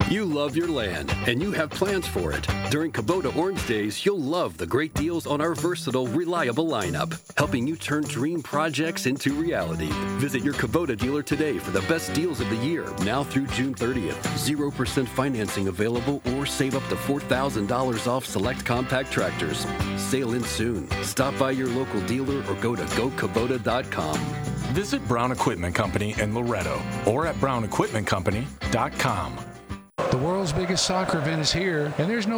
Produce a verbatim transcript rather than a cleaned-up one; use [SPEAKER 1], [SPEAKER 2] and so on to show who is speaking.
[SPEAKER 1] You love your land, and you have plans for it. During Kubota Orange Days, you'll love the great deals on our versatile, reliable lineup, helping you turn dream projects into reality. Visit your Kubota dealer today for the best deals of the year, now through June thirtieth. zero percent financing available or save up to four thousand dollars off select compact tractors. Sail in soon. Stop by your local dealer or go to go kubota dot com.
[SPEAKER 2] Visit Brown Equipment Company in Loretto or at brown equipment company dot com.
[SPEAKER 3] The world's biggest soccer event is here, and there's no